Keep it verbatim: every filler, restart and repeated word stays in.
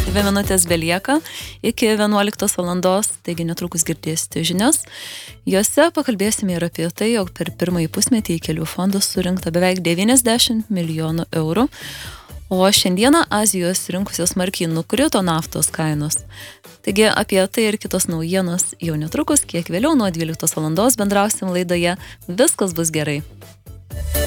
Dvi minutės belieka iki vienuoliktos valandos, taigi netrukus girdėsite žinias. Jose pakalbėsime ir apie tai, jog per pirmąjį pusmetį į kelių fondus surinkta beveik devyniasdešimt milijonų eurų, o šiandieną Azijos rinkose smarkiai nukrito naftos kainos. Taigi apie tai ir kitos naujienos jau netrukus, kiek vėliau nuo dvyliktos valandos bendrausim laidoje Viskas bus gerai.